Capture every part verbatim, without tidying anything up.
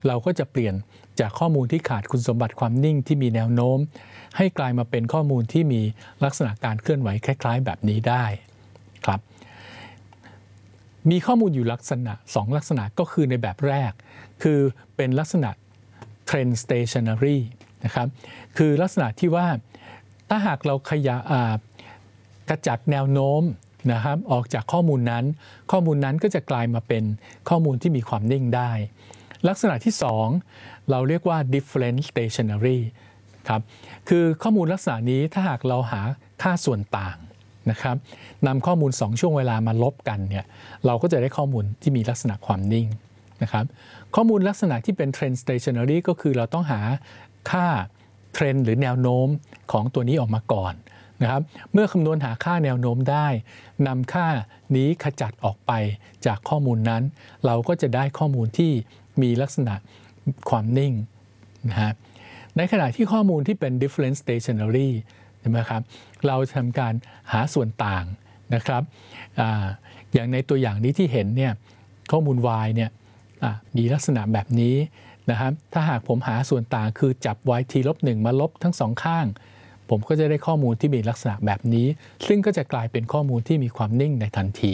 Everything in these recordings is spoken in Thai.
เราก็จะเปลี่ยนจากข้อมูลที่ขาดคุณสมบัติความนิ่งที่มีแนวโน้มให้กลายมาเป็นข้อมูลที่มีลักษณะการเคลื่อนไหวคล้ายๆแบบนี้ได้ครับมีข้อมูลอยู่ลักษณะสองลักษณะก็คือในแบบแรกคือเป็นลักษณะ trend stationary นะครับคือลักษณะที่ว่าถ้าหากเราขยายกระจัดแนวโน้มนะครับออกจากข้อมูลนั้นข้อมูลนั้นก็จะกลายมาเป็นข้อมูลที่มีความนิ่งได้ลักษณะที่สองเราเรียกว่า different stationary ครับคือข้อมูลลักษณะนี้ถ้าหากเราหาค่าส่วนต่างนะครับนำข้อมูลสองช่วงเวลามาลบกันเนี่ยเราก็จะได้ข้อมูลที่มีลักษณะความนิ่งนะครับข้อมูลลักษณะที่เป็น trend stationary ก็คือเราต้องหาค่าเทรนด์หรือแนวโน้มของตัวนี้ออกมาก่อนนะครับเมื่อคำนวณหาค่าแนวโน้มได้นำค่านี้ขจัดออกไปจากข้อมูลนั้นเราก็จะได้ข้อมูลที่มีลักษณะความนิ่งนะฮะในขณะที่ข้อมูลที่เป็น different stationary ใช่ไหมครับเราทำการหาส่วนต่างนะครับ อ, อย่างในตัวอย่างนี้ที่เห็นเนี่ยข้อมูล y เนี่ยมีลักษณะแบบนี้นะครับถ้าหากผมหาส่วนต่างคือจับ y t ลบหนึ่งมาลบทั้งสองข้างผมก็จะได้ข้อมูลที่มีลักษณะแบบนี้ซึ่งก็จะกลายเป็นข้อมูลที่มีความนิ่งในทันที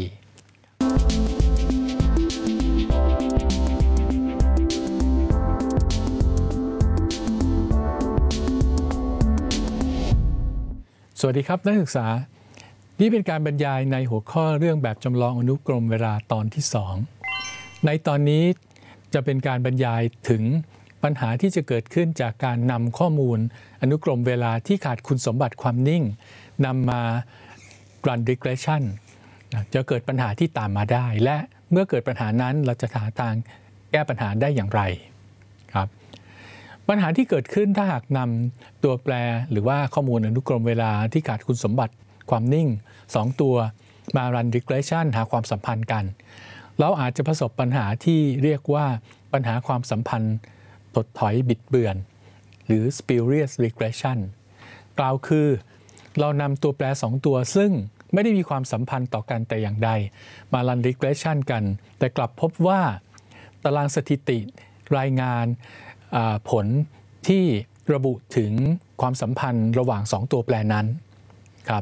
สวัสดีครับนักศึกษานี่เป็นการบรรยายในหัวข้อเรื่องแบบจำลองอนุกรมเวลาตอนที่สองในตอนนี้จะเป็นการบรรยายถึงปัญหาที่จะเกิดขึ้นจากการนำข้อมูลอนุกรมเวลาที่ขาดคุณสมบัติความนิ่งนำมา run regression จะเกิดปัญหาที่ตามมาได้และเมื่อเกิดปัญหานั้นเราจะหาทางแก้ปัญหาได้อย่างไรครับปัญหาที่เกิดขึ้นถ้าหากนำตัวแปรหรือว่าข้อมูลอนุกรมเวลาที่ขาดคุณสมบัติความนิ่งสองตัวมา run regression หาความสัมพันธ์กันเราอาจจะประสบปัญหาที่เรียกว่าปัญหาความสัมพันธ์ถดถอยบิดเบือนหรือ spurious regression กล่าวคือเรานำตัวแปรสองตัวซึ่งไม่ได้มีความสัมพันธ์ต่อกันแต่อย่างใดมา run regression กันแต่กลับพบว่าตารางสถิติรายงานผลที่ระบุถึงความสัมพันธ์ระหว่างสองตัวแปรนั้นครับ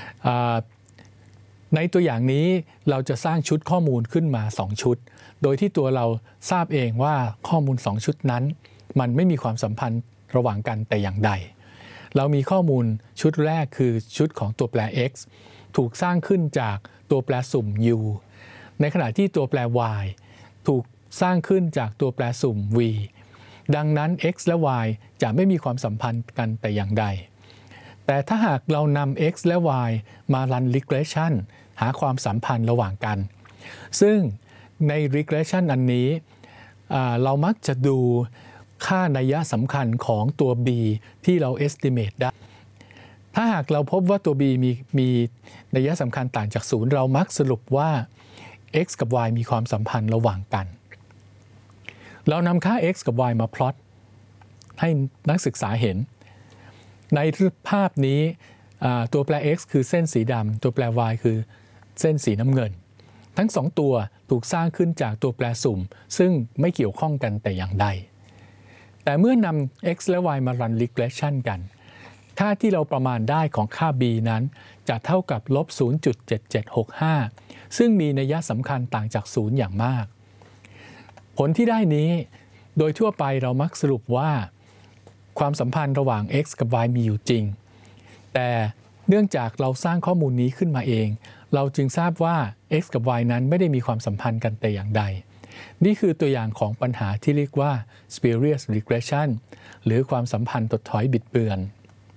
ในตัวอย่างนี้เราจะสร้างชุดข้อมูลขึ้นมาสองชุดโดยที่ตัวเราทราบเองว่าข้อมูลสองชุดนั้นมันไม่มีความสัมพันธ์ระหว่างกันแต่อย่างใดเรามีข้อมูลชุดแรกคือชุดของตัวแปร x ถูกสร้างขึ้นจากตัวแปรสุ่ม u ในขณะที่ตัวแปร y ถูกสร้างขึ้นจากตัวแปรสุ่ม v ดังนั้น x และ y จะไม่มีความสัมพันธ์กันแต่อย่างใดแต่ถ้าหากเรานำ x และ y มา run regression หาความสัมพันธ์ระหว่างกันซึ่งใน regression อันนี้เรามักจะดูค่านัยสำคัญของตัว b ที่เรา estimate ได้ถ้าหากเราพบว่าตัว b มีมีนัยสำคัญต่างจากศูนย์เรามักสรุปว่า x กับ y มีความสัมพันธ์ระหว่างกันเรานำค่า x กับ y มาพลอตให้นักศึกษาเห็นในภาพนี้ตัวแปร x คือเส้นสีดำตัวแปร y คือเส้นสีน้ำเงินทั้งสองตัวถูกสร้างขึ้นจากตัวแปรสุ่มซึ่งไม่เกี่ยวข้องกันแต่อย่างใดแต่เมื่อนำ x และ y มา run regression กันค่าที่เราประมาณได้ของค่า b นั้นจะเท่ากับ ลบ ศูนย์จุดเจ็ดเจ็ดหกห้า ซึ่งมีนัยสำคัญต่างจากศูนย์อย่างมากผลที่ได้นี้โดยทั่วไปเรามักสรุปว่าความสัมพันธ์ระหว่าง x กับ y มีอยู่จริงแต่เนื่องจากเราสร้างข้อมูลนี้ขึ้นมาเองเราจึงทราบว่า x กับ y นั้นไม่ได้มีความสัมพันธ์กันแต่อย่างใดนี่คือตัวอย่างของปัญหาที่เรียกว่า spurious regression หรือความสัมพันธ์ถดถอยบิดเบือน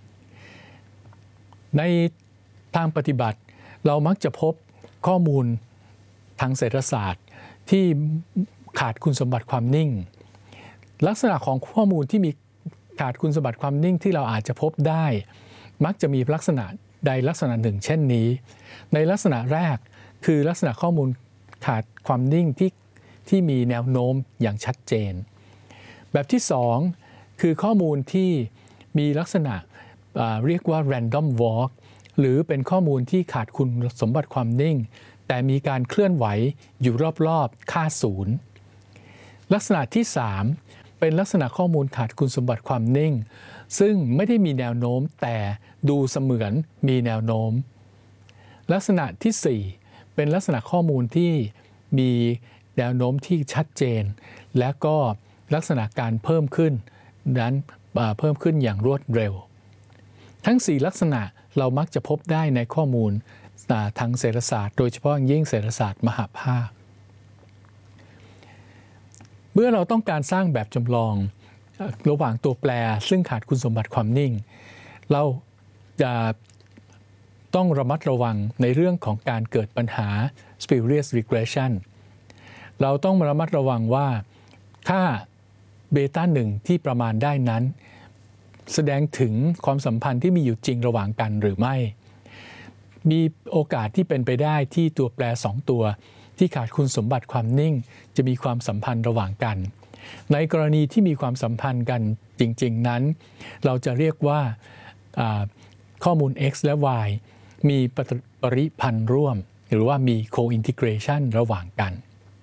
ในทางปฏิบัติเรามักจะพบข้อมูลทางเศรษฐศาสตร์ที่ขาดคุณสมบัติความนิ่งลักษณะของข้อมูลที่มีขาดคุณสมบัติความนิ่งที่เราอาจจะพบได้มักจะมีลักษณะใดลักษณะหนึ่งเช่นนี้ในลักษณะแรกคือลักษณะข้อมูลขาดความนิ่งที่ที่มีแนวโน้มอย่างชัดเจนแบบที่สองคือข้อมูลที่มีลักษณะเรียกว่า random walk หรือเป็นข้อมูลที่ขาดคุณสมบัติความนิ่งแต่มีการเคลื่อนไหวอยู่รอบๆค่าศูนย์ลักษณะที่สามเป็นลักษณะข้อมูลขาดคุณสมบัติความนิ่งซึ่งไม่ได้มีแนวโน้มแต่ดูเสมือนมีแนวโน้มลักษณะที่สี่เป็นลักษณะข้อมูลที่มีแนวโน้มที่ชัดเจนและก็ลักษณะการเพิ่มขึ้นนั้นเพิ่มขึ้นอย่างรวดเร็วทั้งสี่ลักษณะเรามักจะพบได้ในข้อมูลทางเศรษฐศาสตร์โดยเฉพาะยิ่งเศรษฐศาสตร์มหภาคเมื่อเราต้องการสร้างแบบจำลองระหว่างตัวแปรซึ่งขาดคุณสมบัติความนิ่งเราจะต้องระมัดระวังในเรื่องของการเกิดปัญหา spurious regression เราต้องระมัดระวังว่าถ้าเบต้าหนึ่งที่ประมาณได้นั้นแสดงถึงความสัมพันธ์ที่มีอยู่จริงระหว่างกันหรือไม่มีโอกาสที่เป็นไปได้ที่ตัวแปรสองตัวที่ขาดคุณสมบัติความนิ่งจะมีความสัมพันธ์ระหว่างกันในกรณีที่มีความสัมพันธ์กันจริงๆนั้นเราจะเรียกว่าข้อมูล x และ y มีปริพันธ์ร่วมหรือว่ามี co-integration ระหว่างกัน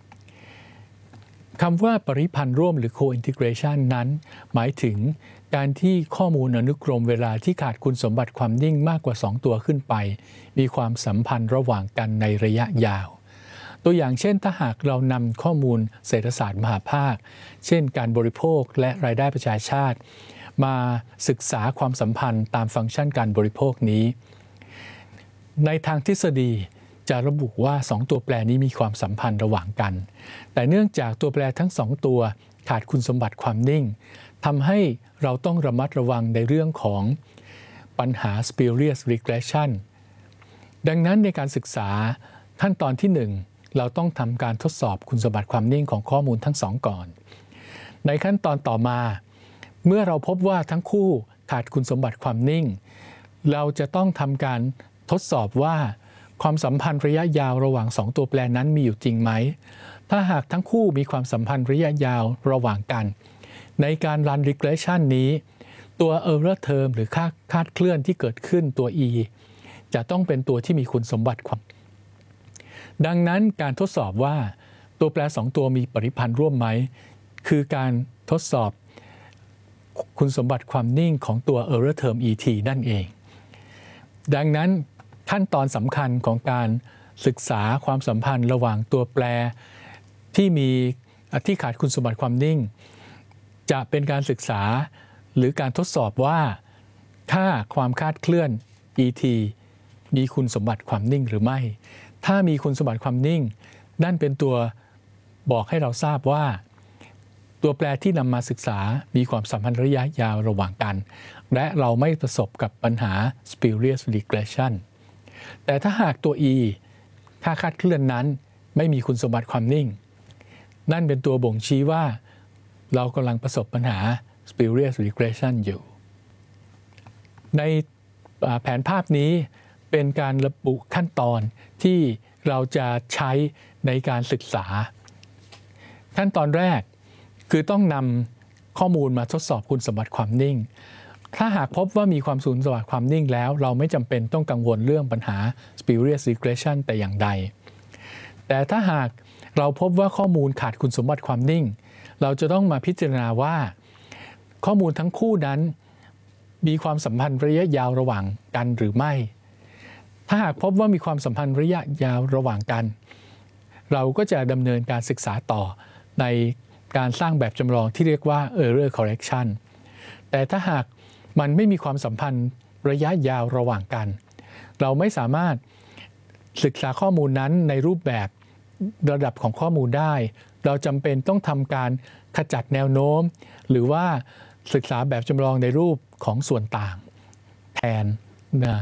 คำว่าปริพันธ์ร่วมหรือ co-integration นั้นหมายถึงการที่ข้อมูลอนุกรมเวลาที่ขาดคุณสมบัติความนิ่งมากกว่าสองตัวขึ้นไปมีความสัมพันธ์ระหว่างกันในระยะยาวตัวอย่างเช่นถ้าหากเรานำข้อมูลเศรษฐศาสตร์มหภาคเช่นการบริโภคและรายได้ประชาชาติมาศึกษาความสัมพันธ์ตามฟังก์ชันการบริโภคนี้ในทางทฤษฎีจะระบุว่าสองตัวแปรนี้มีความสัมพันธ์ระหว่างกันแต่เนื่องจากตัวแปรทั้งสองตัวขาดคุณสมบัติความนิ่งทำให้เราต้องระมัดระวังในเรื่องของปัญหา spurious regression ดังนั้นในการศึกษาขั้นตอนที่หนึ่งเราต้องทำการทดสอบคุณสมบัติความนิ่งของข้อมูลทั้งสองก่อนในขั้นตอนต่อมาเมื่อเราพบว่าทั้งคู่ขาดคุณสมบัติความนิ่งเราจะต้องทำการทดสอบว่าความสัมพันธ์ระยะยาวระหว่างสองตัวแปรนั้นมีอยู่จริงไหมถ้าหากทั้งคู่มีความสัมพันธ์ระยะยาวระหว่างกันในการ run regression นี้ตัว error term หรือค่าคลาดเคลื่อนที่เกิดขึ้นตัว e จะต้องเป็นตัวที่มีคุณสมบัติความดังนั้นการทดสอบว่าตัวแปรสองตัวมีปริพันธ์ร่วมไหมคือการทดสอบคุณสมบัติความนิ่งของตัว error term et นั่นเองดังนั้นขั้นตอนสำคัญของการศึกษาความสัมพันธ์ระหว่างตัวแปรที่มีที่ขาดคุณสมบัติความนิ่งจะเป็นการศึกษาหรือการทดสอบว่าถ้าความคลาดเคลื่อน et มีคุณสมบัติความนิ่งหรือไม่ถ้ามีคุณสมบัติความนิ่งนั่นเป็นตัวบอกให้เราทราบว่าตัวแปรที่นำมาศึกษามีความสัมพันธ์ระยะยาวระหว่างกันและเราไม่ประสบกับปัญหา spurious regression แต่ถ้าหากตัว e ค่าคลาดเคลื่อนนั้นไม่มีคุณสมบัติความนิ่งนั่นเป็นตัวบ่งชี้ว่าเรากำลังประสบปัญหา spurious regression อยู่ในแผนภาพนี้เป็นการระบุขั้นตอนที่เราจะใช้ในการศึกษาขั้นตอนแรกคือต้องนำข้อมูลมาทดสอบคุณสมบัติความนิ่งถ้าหากพบว่ามีความสูญสมบัติความนิ่งแล้วเราไม่จำเป็นต้องกังวลเรื่องปัญหา spurious regression แต่อย่างใดแต่ถ้าหากเราพบว่าข้อมูลขาดคุณสมบัติความนิ่งเราจะต้องมาพิจารณาว่าข้อมูลทั้งคู่นั้นมีความสัมพันธ์ระยะยาวระหว่างกันหรือไม่ถ้าหากพบว่ามีความสัมพันธ์ระยะยาวระหว่างกันเราก็จะดำเนินการศึกษาต่อในการสร้างแบบจำลองที่เรียกว่า error correction แต่ถ้าหากมันไม่มีความสัมพันธ์ระยะยาวระหว่างกันเราไม่สามารถศึกษาข้อมูลนั้นในรูปแบบระดับของข้อมูลได้เราจำเป็นต้องทำการขจัดแนวโน้มหรือว่าศึกษาแบบจำลองในรูปของส่วนต่างแทนนะ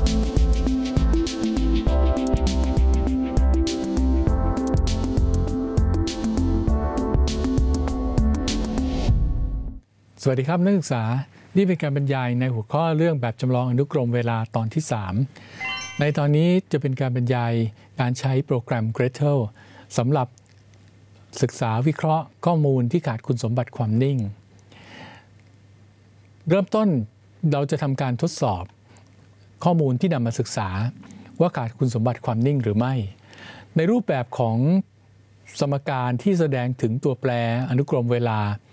สวัสดีครับนักศึกษานี่เป็นการบรรยายในหัวข้อเรื่องแบบจำลองอนุกรมเวลาตอนที่สามในตอนนี้จะเป็นการบรรยายการใช้โปรแกรม Gretel สำหรับศึกษาวิเคราะห์ข้อมูลที่ขาดคุณสมบัติความนิ่งเริ่มต้นเราจะทำการทดสอบข้อมูลที่นำมาศึกษาว่าขาดคุณสมบัติความนิ่งหรือไม่ในรูปแบบของสมการที่แสดงถึงตัวแปรอนุกรมเวลา